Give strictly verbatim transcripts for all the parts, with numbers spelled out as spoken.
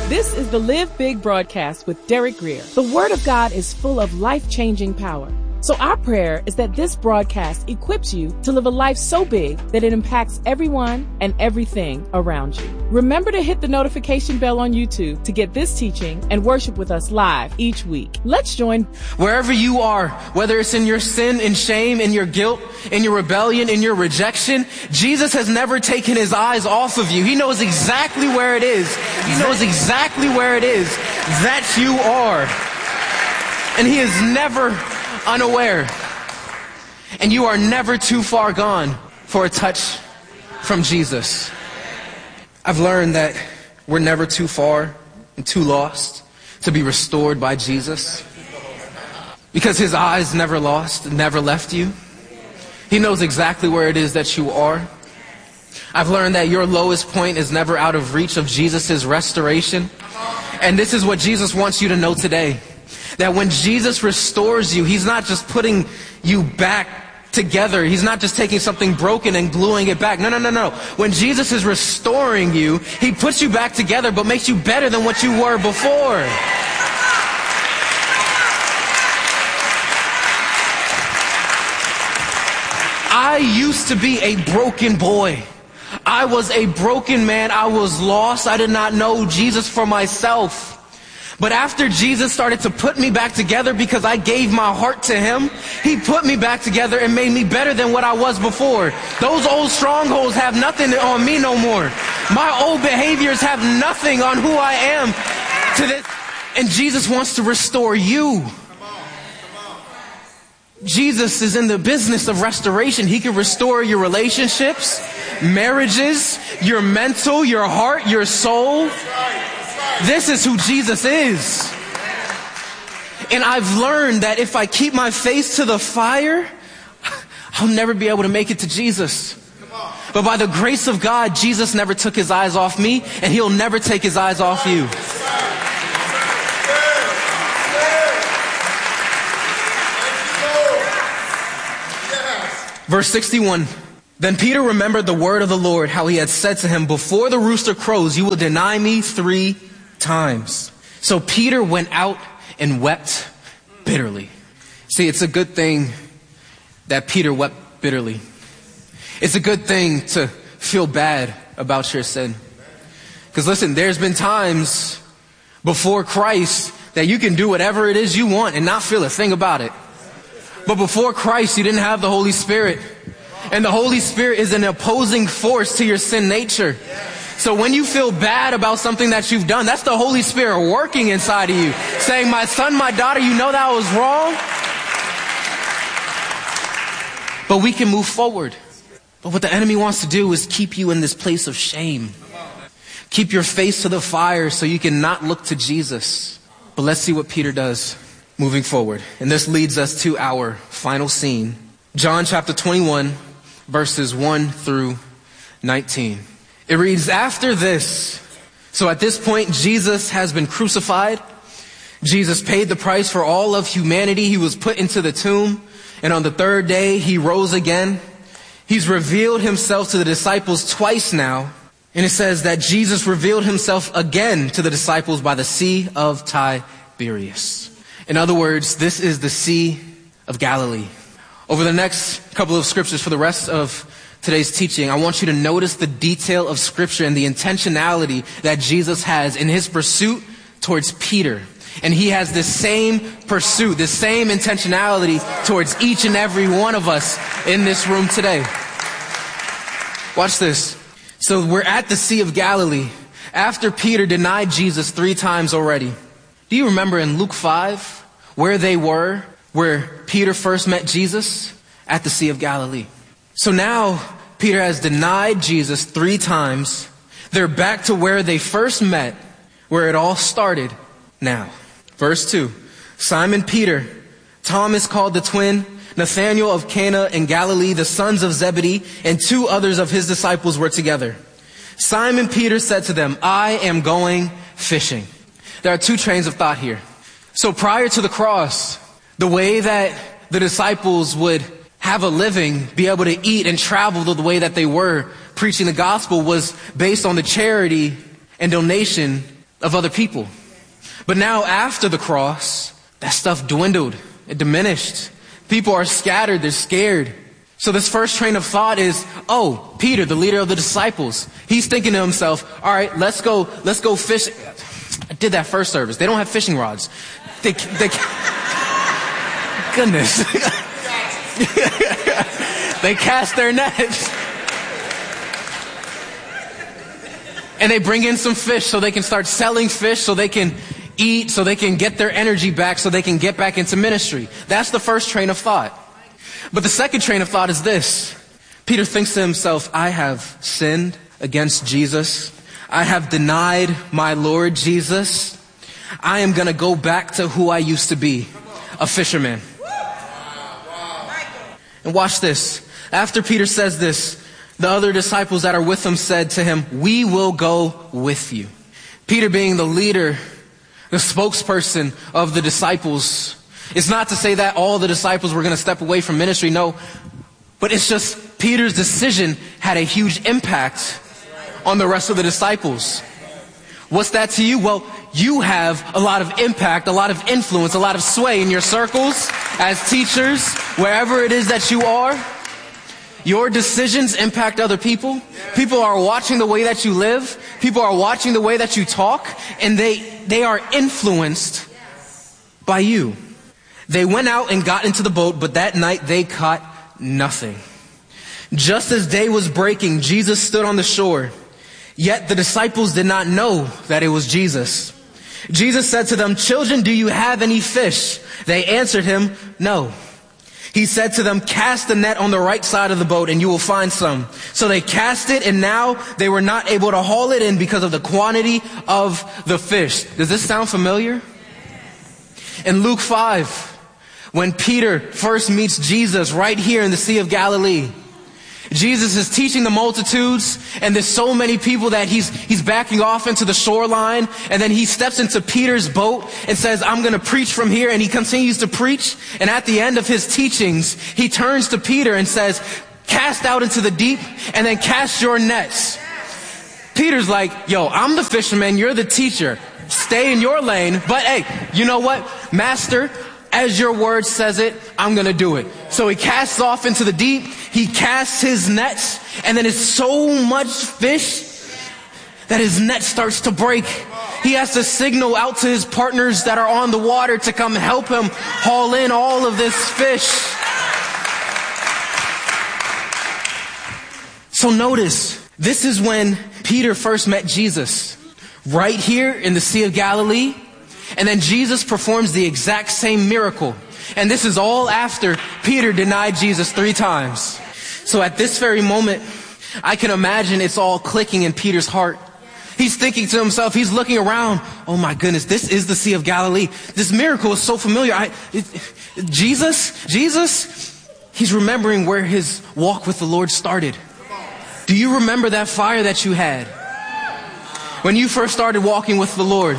This is the Live Big broadcast with Derek Greer. The Word of God is full of life-changing power. So our prayer is that this broadcast equips you to live a life so big that it impacts everyone and everything around you. Remember to hit the notification bell on YouTube to get this teaching and worship with us live each week. Let's join. Wherever you are, whether it's in your sin and shame, in your guilt, in your rebellion, in your rejection, Jesus has never taken his eyes off of you. He knows exactly where it is. He knows exactly where it is that you are. And he is never unaware. And you are never too far gone for a touch from Jesus. I've learned that we're never too far and too lost to be restored by Jesus, because his eyes never lost, never left you. He knows exactly where it is that you are. I've learned that your lowest point is never out of reach of Jesus' restoration. And this is what Jesus wants you to know today. That when Jesus restores you, he's not just putting you back together. He's not just taking something broken and gluing it back. No, no, no, no. When Jesus is restoring you, he puts you back together, but makes you better than what you were before. I used to be a broken boy. I was a broken man. I was lost. I did not know Jesus for myself. But after Jesus started to put me back together because I gave my heart to him, he put me back together and made me better than what I was before. Those old strongholds have nothing on me no more. My old behaviors have nothing on who I am to this. And Jesus wants to restore you. Jesus is in the business of restoration. He can restore your relationships, marriages, your mental, your heart, your soul. This is who Jesus is. And I've learned that if I keep my face to the fire, I'll never be able to make it to Jesus. But by the grace of God, Jesus never took his eyes off me, and he'll never take his eyes off you. Verse sixty-one. Then Peter remembered the word of the Lord, how he had said to him, before the rooster crows, you will deny me three times. So Peter went out and wept bitterly. See, it's a good thing that Peter wept bitterly. It's a good thing to feel bad about your sin. Because listen, there's been times before Christ that you can do whatever it is you want and not feel a thing about it. But before Christ, you didn't have the Holy Spirit. And the Holy Spirit is an opposing force to your sin nature. So when you feel bad about something that you've done, that's the Holy Spirit working inside of you, saying, my son, my daughter, you know that was wrong. But we can move forward. But what the enemy wants to do is keep you in this place of shame. Keep your face to the fire so you can not look to Jesus. But let's see what Peter does moving forward. And this leads us to our final scene. John chapter twenty-one, verses one through nineteen. It reads, after this, so at this point, Jesus has been crucified. Jesus paid the price for all of humanity. He was put into the tomb. And on the third day, he rose again. He's revealed himself to the disciples twice now. And it says that Jesus revealed himself again to the disciples by the Sea of Tiberias. In other words, this is the Sea of Galilee. Over the next couple of scriptures for the rest of today's teaching, I want you to notice the detail of Scripture and the intentionality that Jesus has in his pursuit towards Peter. And he has the same pursuit, the same intentionality towards each and every one of us in this room today. Watch this. So we're at the Sea of Galilee after Peter denied Jesus three times already. Do you remember in Luke five where they were, where Peter first met Jesus? At the Sea of Galilee. So now Peter has denied Jesus three times. They're back to where they first met, where it all started now. Verse two, Simon Peter, Thomas called the twin, Nathanael of Cana in Galilee, the sons of Zebedee, and two others of his disciples were together. Simon Peter said to them, I am going fishing. There are two trains of thought here. So prior to the cross, the way that the disciples would have a living, be able to eat and travel the way that they were preaching the gospel was based on the charity and donation of other people. But now after the cross, that stuff dwindled. It diminished. People are scattered. They're scared. So this first train of thought is, oh, Peter, the leader of the disciples, he's thinking to himself, all right, let's go, let's go fish. I did that first service. They don't have fishing rods. They, they, goodness. They cast their nets. And they bring in some fish so they can start selling fish, so they can eat, so they can get their energy back, so they can get back into ministry. That's the first train of thought. But the second train of thought is this. Peter thinks to himself, I have sinned against Jesus. I have denied my Lord Jesus. I am going to go back to who I used to be, a fisherman. And watch this. After Peter says this, the other disciples that are with him said to him, we will go with you. Peter, being the leader, the spokesperson of the disciples, it's not to say that all the disciples were going to step away from ministry. No, but it's just Peter's decision had a huge impact on the rest of the disciples. What's that to you? Well, you have a lot of impact, a lot of influence, a lot of sway in your circles, as teachers, wherever it is that you are. Your decisions impact other people. People are watching the way that you live. People are watching the way that you talk, and they, they are influenced by you. They went out and got into the boat, but that night they caught nothing. Just as day was breaking, Jesus stood on the shore. Yet the disciples did not know that it was Jesus. Jesus said to them, children, do you have any fish? They answered him, no. He said to them, cast the net on the right side of the boat and you will find some. So they cast it, and now they were not able to haul it in because of the quantity of the fish. Does this sound familiar? In Luke five, when Peter first meets Jesus right here in the Sea of Galilee, Jesus is teaching the multitudes, and there's so many people that he's he's backing off into the shoreline, and then he steps into Peter's boat and says, I'm going to preach from here, and he continues to preach, and at the end of his teachings, he turns to Peter and says, cast out into the deep, and then cast your nets. Peter's like, yo, I'm the fisherman, you're the teacher, stay in your lane, but hey, you know what, Master, as your word says it, I'm going to do it. So he casts off into the deep. He casts his nets, and then it's so much fish that his net starts to break. He has to signal out to his partners that are on the water to come help him haul in all of this fish. So notice, this is when Peter first met Jesus, right here in the Sea of Galilee. And then Jesus performs the exact same miracle. And this is all after Peter denied Jesus three times. So at this very moment, I can imagine it's all clicking in Peter's heart. He's thinking to himself, he's looking around, oh my goodness, this is the Sea of Galilee. This miracle is so familiar. I, it, Jesus, Jesus, he's remembering where his walk with the Lord started. Do you remember that fire that you had when you first started walking with the Lord?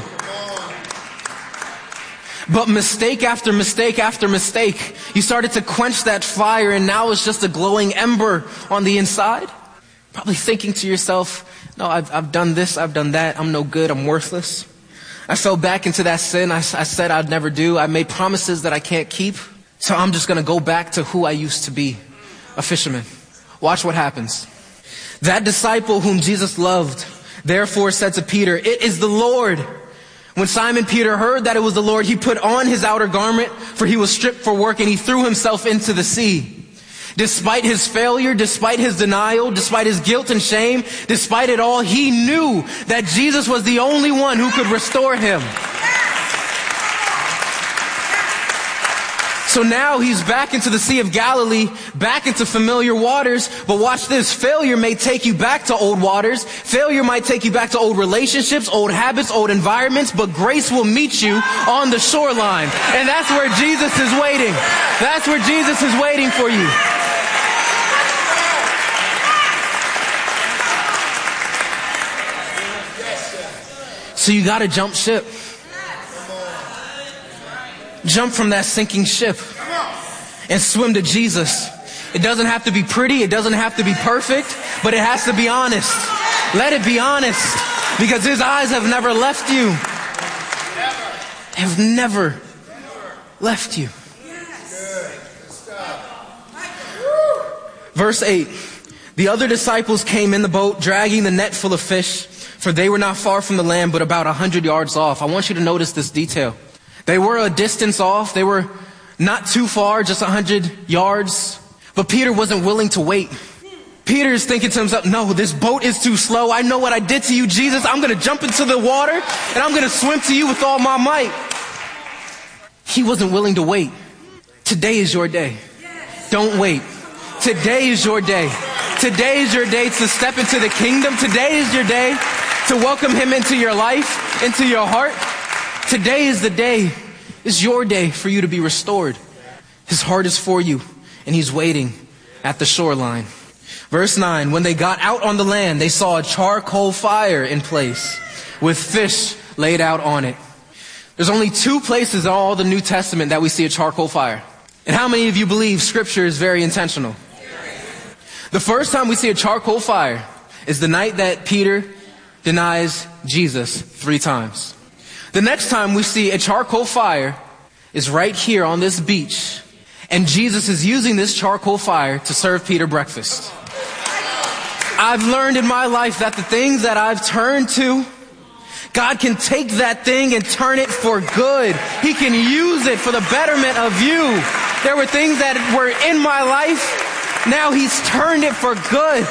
But mistake after mistake after mistake, you started to quench that fire, and now it's just a glowing ember on the inside. Probably thinking to yourself, no, I've, I've done this, I've done that, I'm no good, I'm worthless. I fell back into that sin I, I said I'd never do. I made promises that I can't keep. So I'm just going to go back to who I used to be, a fisherman. Watch what happens. That disciple whom Jesus loved, therefore said to Peter, it is the Lord. When Simon Peter heard that it was the Lord, he put on his outer garment, for he was stripped for work, and he threw himself into the sea. Despite his failure, despite his denial, despite his guilt and shame, despite it all, he knew that Jesus was the only one who could restore him. So now he's back into the Sea of Galilee, back into familiar waters. But watch this. Failure may take you back to old waters. Failure might take you back to old relationships, old habits, old environments. But grace will meet you on the shoreline. And that's where Jesus is waiting. That's where Jesus is waiting for you. So you got to jump ship. Jump from that sinking ship and swim to Jesus. It doesn't have to be pretty. It doesn't have to be perfect, but it has to be honest. Let it be honest. Because his eyes have never left you. They have never left you. Verse eight. The other disciples came in the boat, dragging the net full of fish, for they were not far from the land, but about a hundred yards off. I want you to notice this detail. They were a distance off. They were not too far, just a hundred yards. But Peter wasn't willing to wait. Peter is thinking to himself, no, this boat is too slow. I know what I did to you, Jesus. I'm going to jump into the water and I'm going to swim to you with all my might. He wasn't willing to wait. Today is your day. Don't wait. Today is your day. Today is your day to step into the kingdom. Today is your day to welcome him into your life, into your heart. Today is the day, is your day for you to be restored. His heart is for you, and he's waiting at the shoreline. Verse nine, when they got out on the land, they saw a charcoal fire in place with fish laid out on it. There's only two places in all the New Testament that we see a charcoal fire. And how many of you believe Scripture is very intentional? The first time we see a charcoal fire is the night that Peter denies Jesus three times. The next time we see a charcoal fire is right here on this beach. And Jesus is using this charcoal fire to serve Peter breakfast. I've learned in my life that the things that I've turned to, God can take that thing and turn it for good. He can use it for the betterment of you. There were things that were in my life. Now he's turned it for good.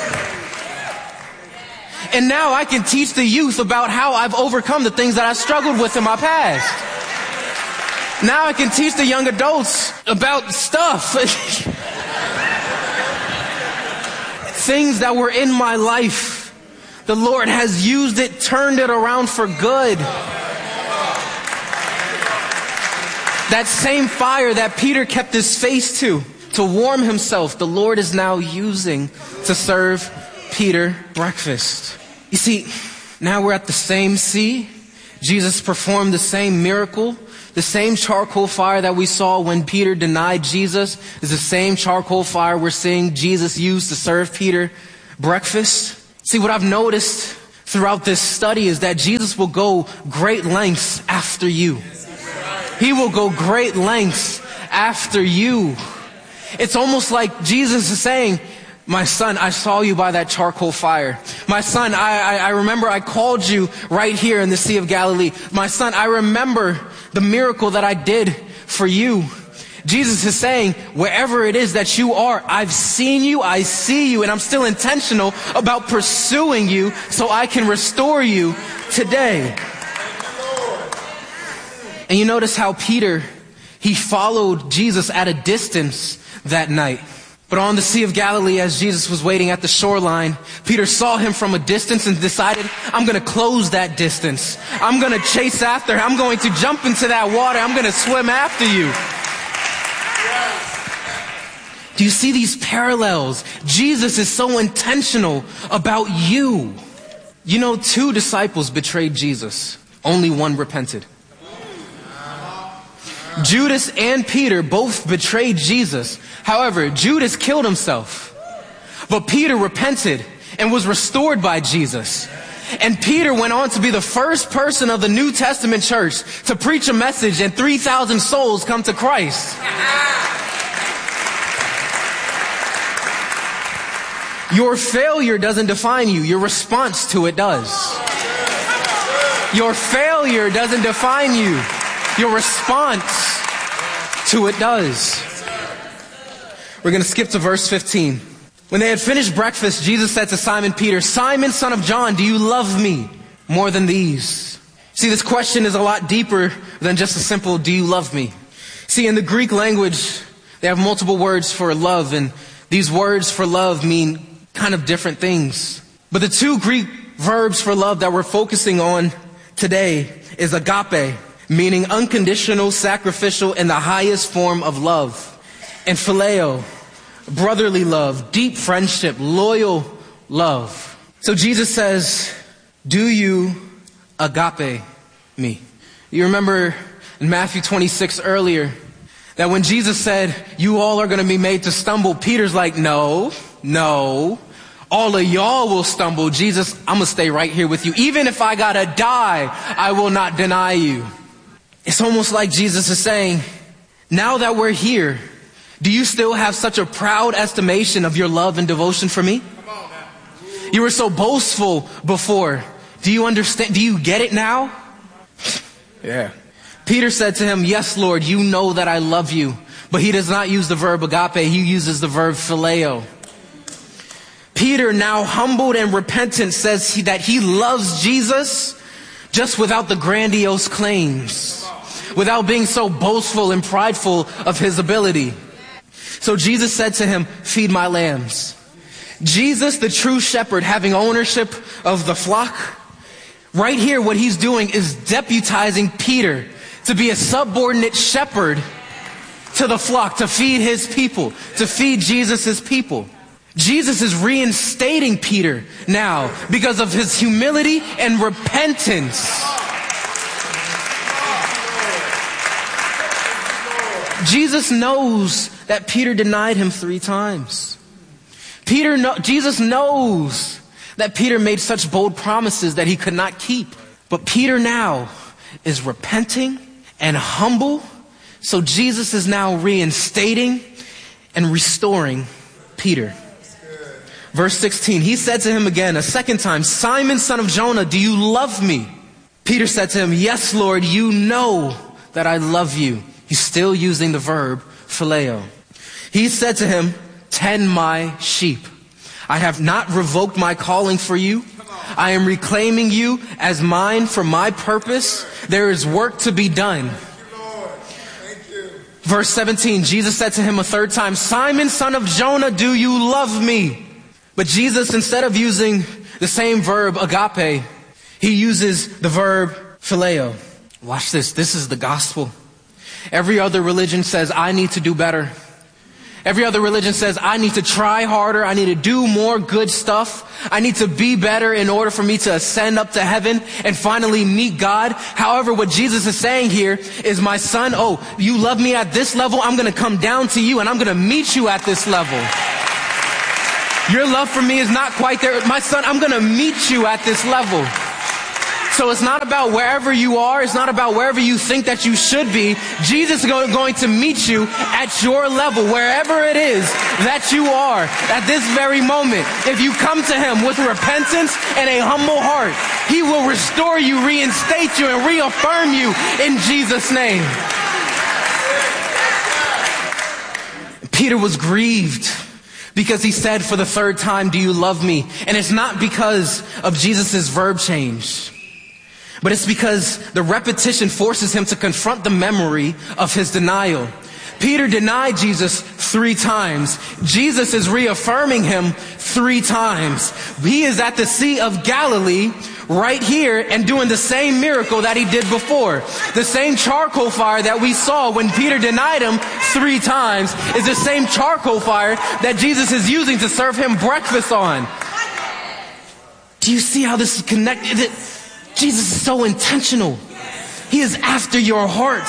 And now I can teach the youth about how I've overcome the things that I struggled with in my past. Now I can teach the young adults about stuff. Things that were in my life. The Lord has used it, turned it around for good. That same fire that Peter kept his face to, to warm himself, the Lord is now using to serve Peter breakfast. You see, now we're at the same sea. Jesus performed the same miracle. The same charcoal fire that we saw when Peter denied Jesus is the same charcoal fire we're seeing Jesus use to serve Peter breakfast. See, what I've noticed throughout this study is that Jesus will go great lengths after you. He will go great lengths after you. It's almost like Jesus is saying, my son, I saw you by that charcoal fire. My son, I, I, I remember I called you right here in the Sea of Galilee. My son, I remember the miracle that I did for you. Jesus is saying, wherever it is that you are, I've seen you, I see you, and I'm still intentional about pursuing you so I can restore you today. And you notice how Peter, he followed Jesus at a distance that night. But on the Sea of Galilee, as Jesus was waiting at the shoreline, Peter saw him from a distance and decided, I'm going to close that distance. I'm going to chase after him. I'm going to jump into that water. I'm going to swim after you. Do you see these parallels? Jesus is so intentional about you. You know, two disciples betrayed Jesus. Only one repented. Judas and Peter both betrayed Jesus. However, Judas killed himself. But Peter repented and was restored by Jesus. And Peter went on to be the first person of the New Testament church to preach a message, and three thousand souls come to Christ. Your failure doesn't define you. Your response to it does. Your failure doesn't define you. Your response to it does. We're going to skip to verse fifteen. When they had finished breakfast, Jesus said to Simon Peter, Simon, son of John, do you love me more than these? See, this question is a lot deeper than just a simple, do you love me? See, in the Greek language, they have multiple words for love, and these words for love mean kind of different things. But the two Greek verbs for love that we're focusing on today is agape, meaning unconditional, sacrificial, and the highest form of love. And phileo, brotherly love, deep friendship, loyal love. So Jesus says, do you agape me? You remember in Matthew twenty-six earlier, that when Jesus said, you all are going to be made to stumble, Peter's like, no, no, All of y'all will stumble. Jesus, I'm going to stay right here with you. Even if I got to die, I will not deny you. It's almost like Jesus is saying, now that we're here, do you still have such a proud estimation of your love and devotion for me? You were so boastful before. Do you understand? Do you get it now? Yeah. Peter said to him, yes, Lord, you know that I love you. But he does not use the verb agape. He uses the verb phileo. Peter, now humbled and repentant, says he, that he loves Jesus just without the grandiose claims, without being so boastful and prideful of his ability. So Jesus said to him, feed my lambs. Jesus, the true shepherd, having ownership of the flock, right here what he's doing is deputizing Peter to be a subordinate shepherd to the flock, to feed his people, to feed Jesus' people. Jesus is reinstating Peter now because of his humility and repentance. Jesus knows that Peter denied him three times. Peter, no, Jesus knows that Peter made such bold promises that he could not keep. But Peter now is repenting and humble. So Jesus is now reinstating and restoring Peter. Verse sixteen, he said to him again a second time, Simon, son of Jonah, do you love me? Peter said to him, yes, Lord, you know that I love you. He's still using the verb phileo. He said to him, tend my sheep. I have not revoked my calling for you. I am reclaiming you as mine for my purpose. There is work to be done. Verse seventeen, Jesus said to him a third time, Simon, son of Jonah, do you love me? But Jesus, instead of using the same verb agape, he uses the verb phileo. Watch this. This is the gospel. Every other religion says, I need to do better. Every other religion says, I need to try harder. I need to do more good stuff. I need to be better in order for me to ascend up to heaven and finally meet God. However, what Jesus is saying here is, my son, oh, you love me at this level. I'm going to come down to you and I'm going to meet you at this level. Your love for me is not quite there. My son, I'm going to meet you at this level. So it's not about wherever you are. It's not about wherever you think that you should be. Jesus is going to meet you at your level, wherever it is that you are at this very moment. If you come to him with repentance and a humble heart, he will restore you, reinstate you, and reaffirm you in Jesus' name. Peter was grieved because he said for the third time, do you love me? And it's not because of Jesus' verb change, but it's because the repetition forces him to confront the memory of his denial. Peter denied Jesus three times. Jesus is reaffirming him three times. He is at the Sea of Galilee right here and doing the same miracle that he did before. The same charcoal fire that we saw when Peter denied him three times is the same charcoal fire that Jesus is using to serve him breakfast on. Do you see how this is connected? Jesus is so intentional. He is after your heart.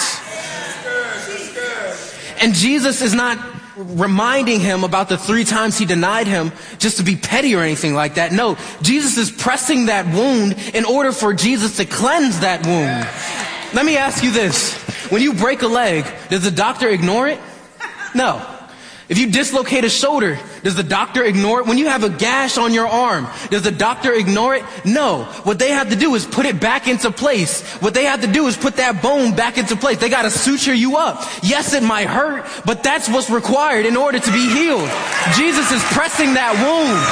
And Jesus is not reminding him about the three times he denied him just to be petty or anything like that. No, Jesus is pressing that wound in order for Jesus to cleanse that wound. Let me ask you this. When you break a leg, does the doctor ignore it? No. If you dislocate a shoulder, does the doctor ignore it? When you have a gash on your arm, does the doctor ignore it? No. What they have to do is put it back into place. What they have to do is put that bone back into place. They got to suture you up. Yes, it might hurt, but that's what's required in order to be healed. Jesus is pressing that wound.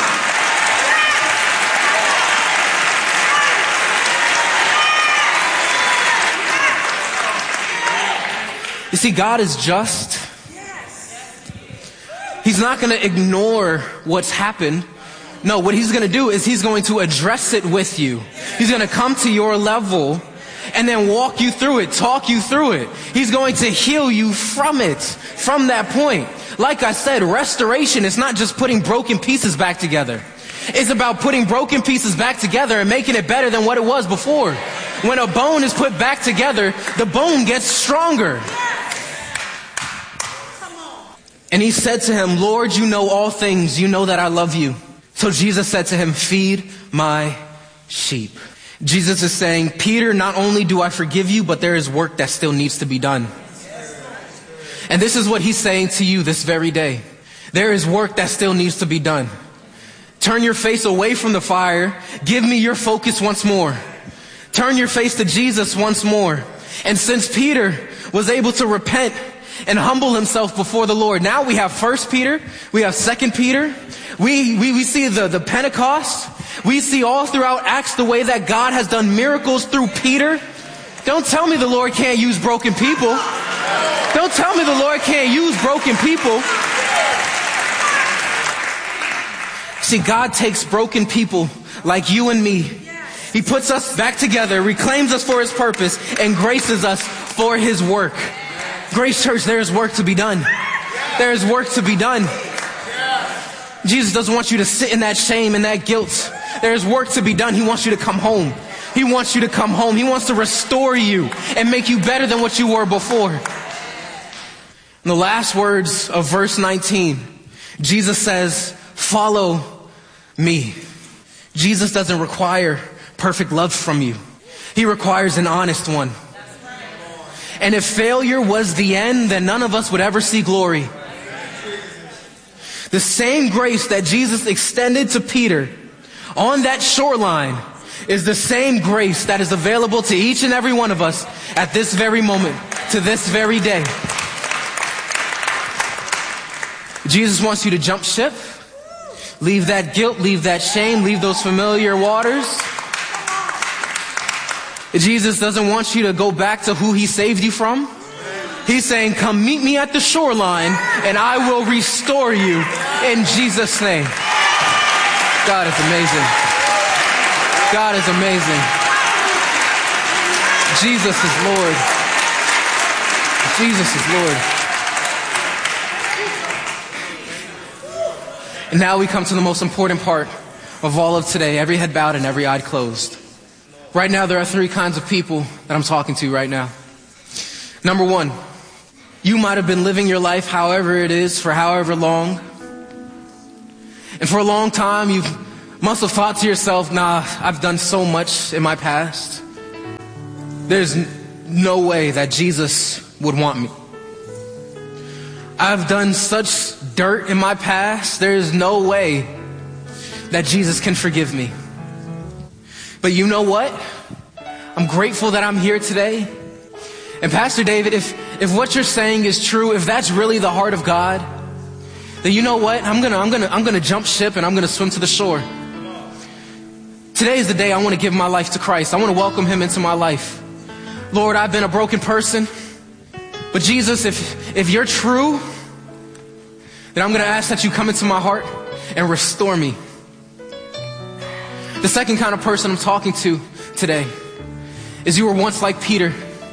You see, God is just. He's not going to ignore what's happened. No, what he's going to do is he's going to address it with you. He's going to come to your level and then walk you through it, talk you through it. He's going to heal you from it, from that point. Like I said, restoration is not just putting broken pieces back together. It's about putting broken pieces back together and making it better than what it was before. When a bone is put back together, the bone gets stronger. And he said to him, Lord, you know all things. You know that I love you. So Jesus said to him, feed my sheep. Jesus is saying, Peter, not only do I forgive you, but there is work that still needs to be done. And this is what he's saying to you this very day. There is work that still needs to be done. Turn your face away from the fire. Give me your focus once more. Turn your face to Jesus once more. And since Peter was able to repent and humble himself before the Lord, now we have First Peter, we have Second Peter, we, we, we see the, the Pentecost, we see all throughout Acts the way that God has done miracles through Peter. Don't tell me the Lord can't use broken people. Don't tell me the Lord can't use broken people. See, God takes broken people like you and me. He puts us back together, reclaims us for his purpose, and graces us for his work. Grace Church, there is work to be done. There is work to be done. Jesus doesn't want you to sit in that shame and that guilt. There is work to be done. He wants you to come home. He wants you to come home. He wants to restore you and make you better than what you were before. In the last words of verse nineteen, Jesus says, follow me. Jesus doesn't require perfect love from you. He requires an honest one. And if failure was the end, then none of us would ever see glory. The same grace that Jesus extended to Peter on that shoreline is the same grace that is available to each and every one of us at this very moment, to this very day. Jesus wants you to jump ship, leave that guilt, leave that shame, leave those familiar waters. Jesus doesn't want you to go back to who he saved you from. He's saying, come meet me at the shoreline and I will restore you in Jesus' name. God is amazing. God is amazing. Jesus is Lord. Jesus is Lord. And now we come to the most important part of all of today. Every head bowed and every eye closed. Right now, there are three kinds of people that I'm talking to right now. Number one, you might have been living your life however it is for however long. And for a long time, you must have thought to yourself, nah, I've done so much in my past. There's no way that Jesus would want me. I've done such dirt in my past. There's no way that Jesus can forgive me. But you know what? I'm grateful that I'm here today. And Pastor David, if, if what you're saying is true, if that's really the heart of God, then you know what? I'm gonna, I'm gonna, I'm gonna jump ship and I'm gonna swim to the shore. Today is the day I want to give my life to Christ. I want to welcome him into my life. Lord, I've been a broken person. But Jesus, if, if you're true, then I'm going to ask that you come into my heart and restore me. The second kind of person I'm talking to today is you were once like Peter.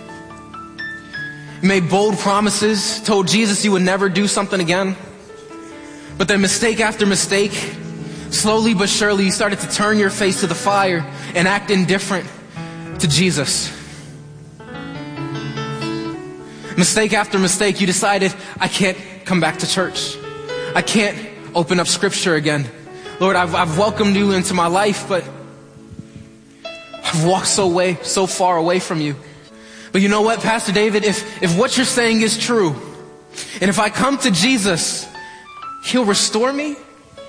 You made bold promises, told Jesus you would never do something again. But then mistake after mistake, slowly but surely, you started to turn your face to the fire and act indifferent to Jesus. Mistake after mistake, you decided, I can't come back to church. I can't open up scripture again. Lord, I've, I've welcomed you into my life, but I've walked so way, so far away from you. But you know what, Pastor David, if, if what you're saying is true, and if I come to Jesus, he'll restore me.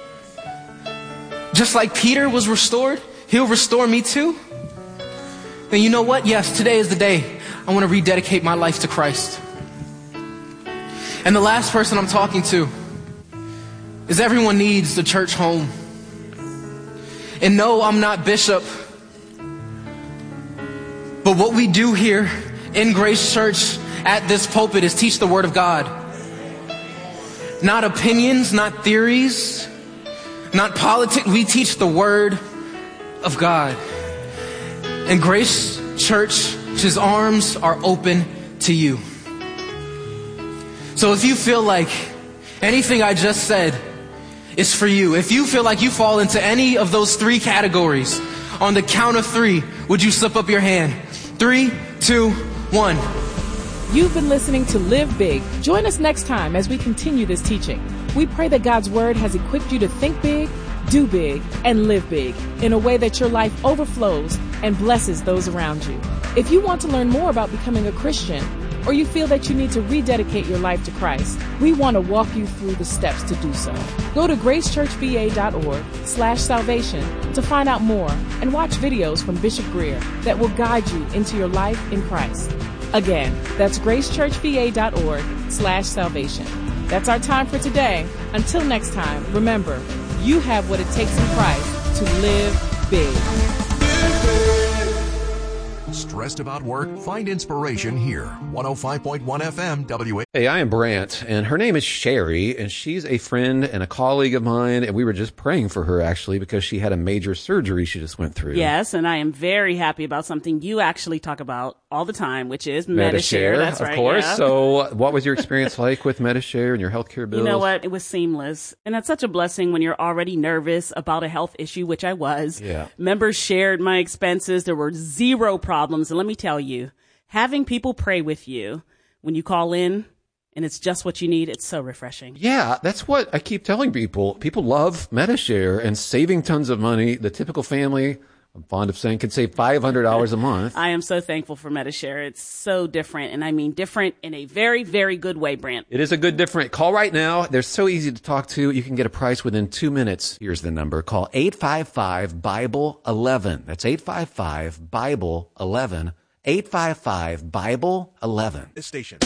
Just like Peter was restored, he'll restore me too. Then you know what? Yes, today is the day I want to rededicate my life to Christ. And the last person I'm talking to is everyone needs the church home. And no, I'm not Bishop. But what we do here in Grace Church at this pulpit is teach the Word of God. Not opinions, not theories, not politics. We teach the Word of God. And Grace Church's arms are open to you. So if you feel like anything I just said is for you, if you feel like you fall into any of those three categories, on the count of three, would you slip up your hand? Three, two, one. You've been listening to Live Big. Join us next time as we continue this teaching. We pray that God's Word has equipped you to think big, Do big and live big in a way that your life overflows and blesses those around you. If you want to learn more about becoming a Christian, or you feel that you need to rededicate your life to Christ, we want to walk you through the steps to do so. Go to gracechurchva.org slash salvation to find out more and watch videos from Bishop Greer that will guide you into your life in Christ. Again, that's gracechurchva.org slash salvation. That's our time for today. Until next time, remember, you have what it takes in Christ to live big. Stressed about work? Find inspiration here. one oh five point one F M W A. Hey, I am Brant, and her name is Sherry, and she's a friend and a colleague of mine, and we were just praying for her, actually, because she had a major surgery she just went through. Yes, and I am very happy about something you actually talk about all the time, which is Medishare. Medishare. That's of right, course. yeah. So what was your experience like with Medishare and your healthcare bills? You know what? It was seamless. And that's such a blessing when you're already nervous about a health issue, which I was. Yeah. Members shared my expenses. There were zero problems. And let me tell you, having people pray with you when you call in and it's just what you need, it's so refreshing. Yeah, that's what I keep telling people. People love Medishare and saving tons of money. The typical family, I'm fond of saying, can save five hundred dollars a month. I am so thankful for Medishare. It's so different, and I mean different in a very, very good way, Brant. It is a good different. Call right now. They're so easy to talk to. You can get a price within two minutes. Here's the number. Call eight five five, Bible eleven. That's eight five five, Bible eleven. eight five five, Bible eleven. This station.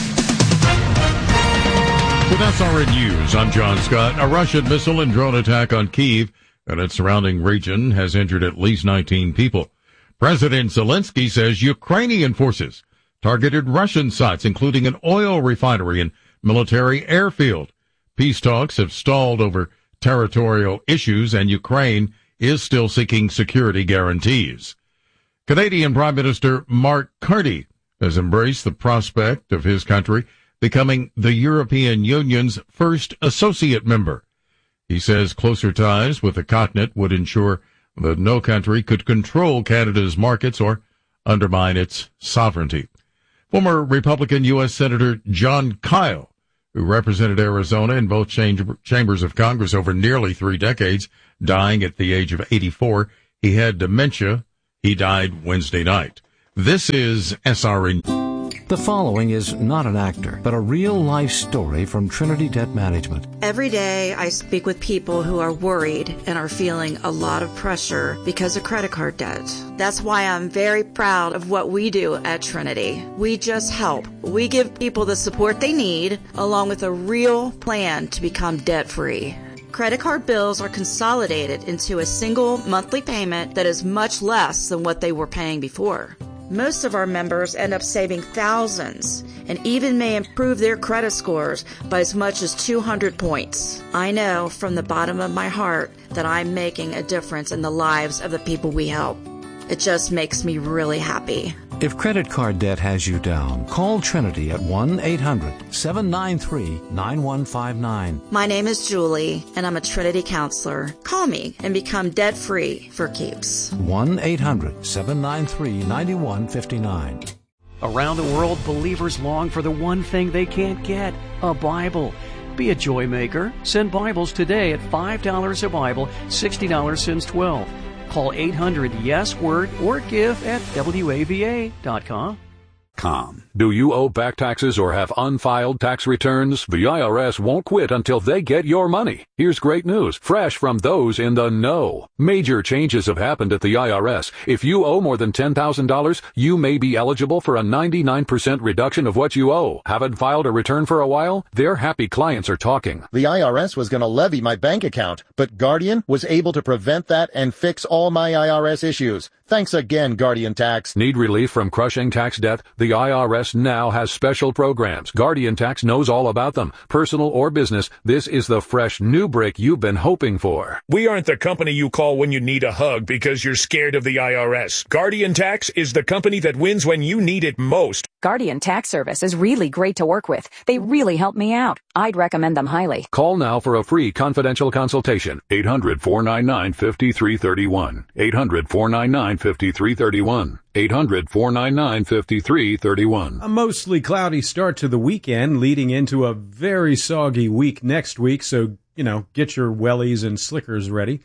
With S R N News, I'm John Scott. A Russian missile and drone attack on Kyiv and its surrounding region has injured at least nineteen people. President Zelensky says Ukrainian forces targeted Russian sites, including an oil refinery and military airfield. Peace talks have stalled over territorial issues, and Ukraine is still seeking security guarantees. Canadian Prime Minister Mark Carney has embraced the prospect of his country becoming the European Union's first associate member. He says closer ties with the continent would ensure that no country could control Canada's markets or undermine its sovereignty. Former Republican U S Senator John Kyle, who represented Arizona in both chambers of Congress over nearly three decades, dying at the age of eighty-four. He had dementia. He died Wednesday night. This is S R N. The following is not an actor, but a real-life story from Trinity Debt Management. Every day I speak with people who are worried and are feeling a lot of pressure because of credit card debt. That's why I'm very proud of what we do at Trinity. We just help. We give people the support they need, along with a real plan to become debt-free. Credit card bills are consolidated into a single monthly payment that is much less than what they were paying before. Most of our members end up saving thousands and even may improve their credit scores by as much as two hundred points. I know from the bottom of my heart that I'm making a difference in the lives of the people we help. It just makes me really happy. If credit card debt has you down, call Trinity at one eight hundred, seven nine three, nine one five nine. My name is Julie, and I'm a Trinity counselor. Call me and become debt-free for keeps. one eight hundred, seven nine three, nine one five nine. Around the world, believers long for the one thing they can't get, a Bible. Be a joy maker. Send Bibles today at five dollars a Bible, sixty dollars since twelve. Call eight hundred yes word or give at W A V A dot com. Com. Do you owe back taxes or have unfiled tax returns? The I R S won't quit until they get your money. Here's great news, fresh from those in the know. Major changes have happened at the I R S. If you owe more than ten thousand dollars, you may be eligible for a ninety-nine percent reduction of what you owe. Haven't filed a return for a while? Their happy clients are talking. The I R S was going to levy my bank account, but Guardian was able to prevent that and fix all my I R S issues. Thanks again, Guardian Tax. Need relief from crushing tax debt? The I R S now has special programs. Guardian Tax knows all about them. Personal or business, this is the fresh new break you've been hoping for. We aren't the company you call when you need a hug because you're scared of the I R S. Guardian Tax is the company that wins when you need it most. Guardian Tax Service is really great to work with. They really help me out. I'd recommend them highly. Call now for a free confidential consultation. eight hundred, four nine nine, five three three one. eight hundred, four nine nine, five three three one. eight hundred, four nine nine, five three three one. A mostly cloudy start to the weekend, leading into a very soggy week next week, so, you know, get your wellies and slickers ready.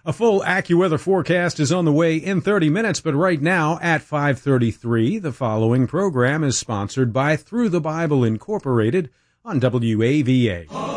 A full AccuWeather forecast is on the way in thirty minutes, but right now at five thirty-three, the following program is sponsored by Through the Bible Incorporated on W A V A.